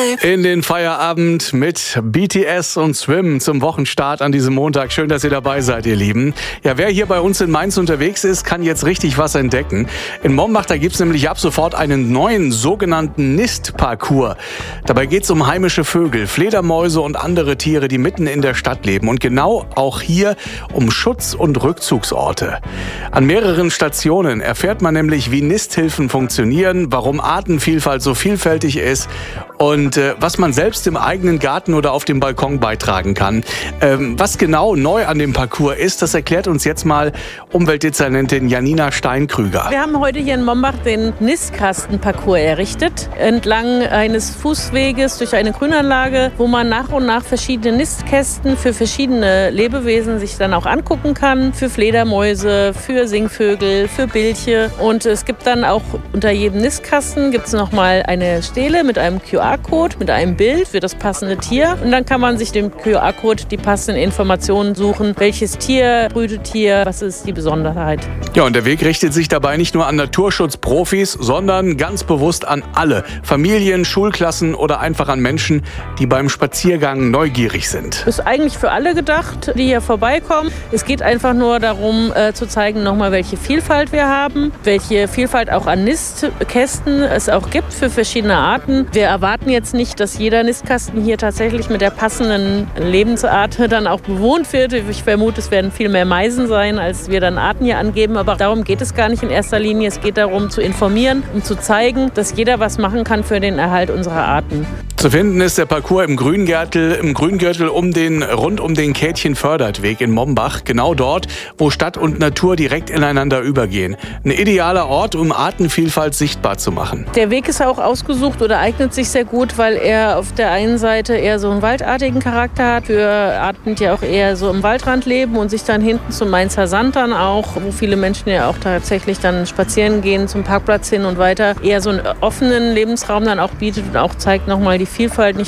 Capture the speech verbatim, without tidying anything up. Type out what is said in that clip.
In den Feierabend mit B T S und Swim zum Wochenstart an diesem Montag. Schön, dass ihr dabei seid, ihr Lieben. Ja, wer hier bei uns in Mainz unterwegs ist, kann jetzt richtig was entdecken. In Mombach, da gibt es nämlich ab sofort einen neuen sogenannten Nistparcours. Dabei geht es um heimische Vögel, Fledermäuse und andere Tiere, die mitten in der Stadt leben. Und genau auch hier um Schutz- und Rückzugsorte. An mehreren Stationen erfährt man nämlich, wie Nisthilfen funktionieren, warum Artenvielfalt so vielfältig ist und äh, was man selbst im eigenen Garten oder auf dem Balkon beitragen kann. Ähm, was genau neu an dem Parcours ist, das erklärt uns jetzt mal Umweltdezernentin Janina Steinkrüger. Wir haben heute hier in Mombach den Nistkastenparcours errichtet, entlang eines Fußweges durch eine Grünanlage, wo man nach und nach verschiedene Nistkästen für verschiedene Lebewesen sich dann auch angucken kann. Für Fledermäuse, für Singvögel, für Bilche. Und es gibt dann auch unter jedem Nistkasten gibt es nochmal eine Stele mit einem Q R-Code, mit einem Bild für das passende Tier. Und dann kann man sich dem Q R-Code die passenden Informationen suchen. Welches Tier, Brütetier, was ist die Besonderheit? Ja, und der Weg richtet sich dabei nicht nur an Naturschutzprofis, sondern ganz bewusst an alle. Familien, Schulklassen oder einfach an Menschen, die beim Spaziergang neugierig sind. Ist eigentlich für alle gedacht, die hier vorbeikommen. Es geht einfach nur darum, äh, zu zeigen nochmal, welche Vielfalt wir haben, welche Vielfalt auch an Nistkästen es auch gibt für verschiedene Arten. Wir erwarten jetzt nicht, dass jeder Nistkasten hier tatsächlich mit der passenden Lebensart dann auch bewohnt wird. Ich vermute, es werden viel mehr Meisen sein, als wir dann Arten hier angeben. Aber darum geht es gar nicht in erster Linie. Es geht darum, zu informieren, um zu zeigen, dass jeder was machen kann für den Erhalt unserer Arten. Zu finden ist der Parcours im Grüngürtel, im Grüngürtel um den, rund um den Käthchen-Fördertweg in Mombach. Genau dort, wo Stadt und Natur direkt ineinander übergehen. Ein idealer Ort, um Artenvielfalt sichtbar zu machen. Der Weg ist auch ausgesucht oder eignet sich sehr gut, weil er auf der einen Seite eher so einen waldartigen Charakter hat. Für Arten, die auch eher so im Waldrand leben und sich dann hinten zum Mainzer Sand dann auch, wo viele Menschen ja auch tatsächlich dann spazieren gehen, zum Parkplatz hin und weiter, eher so einen offenen Lebensraum dann auch bietet und auch zeigt nochmal die Vielfalt nicht